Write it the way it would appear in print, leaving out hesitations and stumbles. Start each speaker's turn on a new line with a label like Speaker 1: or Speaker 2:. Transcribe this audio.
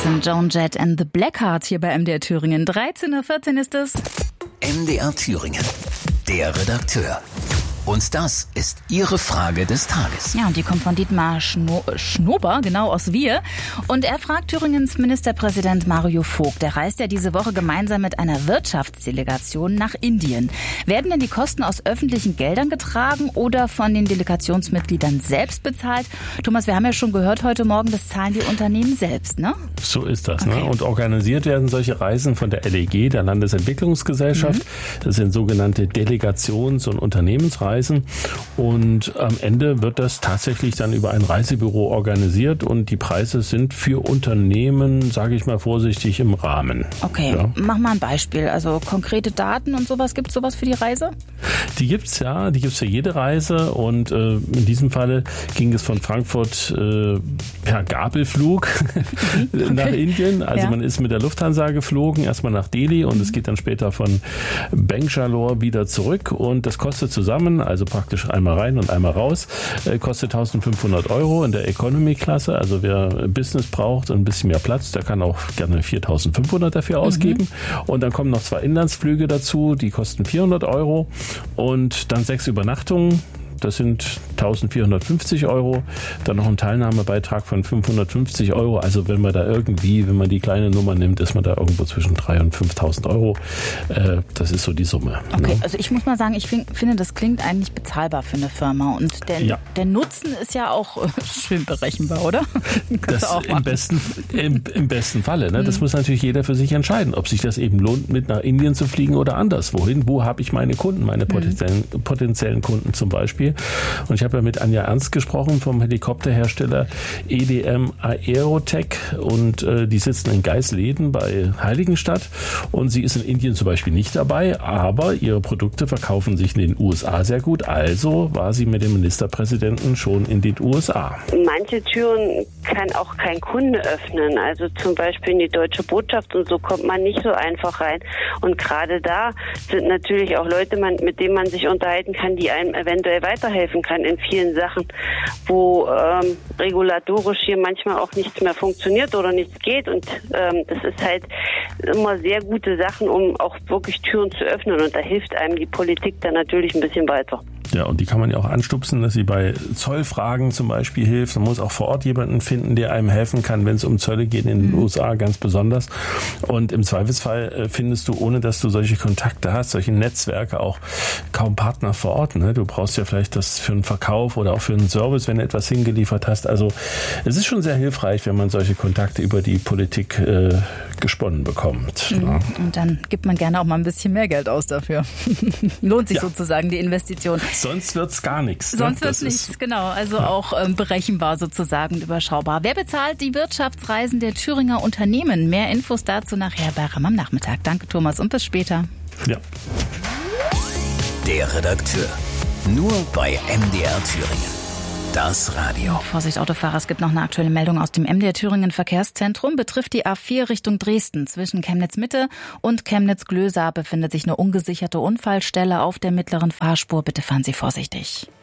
Speaker 1: sind Joan Jett and the Blackhearts hier bei MDR Thüringen. 13:14 Uhr ist es.
Speaker 2: MDR Thüringen, der Redakteur. Und das ist Ihre Frage des Tages.
Speaker 1: Ja, und die kommt von Dietmar Schnober, genau aus Wir. Und er fragt Thüringens Ministerpräsident Mario Vogt. Der reist ja diese Woche gemeinsam mit einer Wirtschaftsdelegation nach Indien. Werden denn die Kosten aus öffentlichen Geldern getragen oder von den Delegationsmitgliedern selbst bezahlt? Thomas, wir haben ja schon gehört heute Morgen, das zahlen die Unternehmen selbst, ne?
Speaker 3: So ist das.
Speaker 1: Okay.
Speaker 3: Ne? Und organisiert werden solche Reisen von der LEG, der Landesentwicklungsgesellschaft. Das sind sogenannte Delegations- und Unternehmensreisen. Und am Ende wird das tatsächlich dann über ein Reisebüro organisiert und die Preise sind für Unternehmen, sage ich mal vorsichtig, im Rahmen.
Speaker 1: Okay, ja. Mach mal ein Beispiel. Also konkrete Daten und sowas, gibt es sowas für die Reise?
Speaker 3: Die gibt's ja, für jede Reise und in diesem Falle ging es von Frankfurt per Gabelflug nach Indien. Also man ist mit der Lufthansa geflogen, erstmal nach Delhi und es geht dann später von Bangalore wieder zurück und das kostet zusammen, also praktisch einmal rein und einmal raus, kostet 1.500 € in der Economy-Klasse. Also wer Business braucht und ein bisschen mehr Platz, der kann auch gerne 4.500 dafür ausgeben. Und dann kommen noch 2 Inlandsflüge dazu, die kosten 400 € und dann 6 Übernachtungen. Das sind 1.450 €. Dann noch ein Teilnahmebeitrag von 550 €. Also wenn man die kleine Nummer nimmt, ist man da irgendwo zwischen 3.000 und 5.000 €. Das ist so die Summe.
Speaker 1: Okay,
Speaker 3: Ne?
Speaker 1: also ich muss mal sagen, ich finde, das klingt eigentlich bezahlbar für eine Firma. Und der Nutzen ist ja auch schön berechenbar, oder?
Speaker 3: Das auch im besten Falle. Ne? Das muss natürlich jeder für sich entscheiden, ob sich das eben lohnt, mit nach Indien zu fliegen oder anderswohin. Wo habe ich meine Kunden, meine potenziellen Kunden zum Beispiel? Und ich habe ja mit Anja Ernst gesprochen vom Helikopterhersteller EDM Aerotech und die sitzen in Geisleden bei Heiligenstadt und sie ist in Indien zum Beispiel nicht dabei, aber ihre Produkte verkaufen sich in den USA sehr gut. Also war sie mit dem Ministerpräsidenten schon in den USA.
Speaker 4: Manche Türen kann auch kein Kunde öffnen. Also zum Beispiel in die deutsche Botschaft und so kommt man nicht so einfach rein. Und gerade da sind natürlich auch Leute, mit denen man sich unterhalten kann, die einem eventuell weiterhelfen kann in vielen Sachen, wo regulatorisch hier manchmal auch nichts mehr funktioniert oder nichts geht. Und das ist halt immer sehr gute Sachen, um auch wirklich Türen zu öffnen. Und da hilft einem die Politik dann natürlich ein bisschen weiter.
Speaker 3: Ja, und die kann man ja auch anstupsen, dass sie bei Zollfragen zum Beispiel hilft. Man muss auch vor Ort jemanden finden, der einem helfen kann, wenn es um Zölle geht, in den USA ganz besonders. Und im Zweifelsfall findest du, ohne dass du solche Kontakte hast, solche Netzwerke auch kaum Partner vor Ort. Ne? Du brauchst ja vielleicht das für einen Verkauf oder auch für einen Service, wenn du etwas hingeliefert hast. Also es ist schon sehr hilfreich, wenn man solche Kontakte über die Politik gesponnen bekommt. Ja.
Speaker 1: Und dann gibt man gerne auch mal ein bisschen mehr Geld aus dafür. Lohnt sich sozusagen die Investition.
Speaker 3: Sonst wird's gar nichts.
Speaker 1: Sonst wird's nichts, genau. Also auch berechenbar sozusagen und überschaubar. Wer bezahlt die Wirtschaftsreisen der Thüringer Unternehmen? Mehr Infos dazu nachher bei RAM am Nachmittag. Danke, Thomas, und bis später.
Speaker 3: Ja.
Speaker 2: Der Redakteur. Nur bei MDR Thüringen. Das Radio.
Speaker 1: Vorsicht, Autofahrer, es gibt noch eine aktuelle Meldung aus dem MDR Thüringen Verkehrszentrum. Betrifft die A4 Richtung Dresden. Zwischen Chemnitz Mitte und Chemnitz Glösa befindet sich eine ungesicherte Unfallstelle auf der mittleren Fahrspur. Bitte fahren Sie vorsichtig.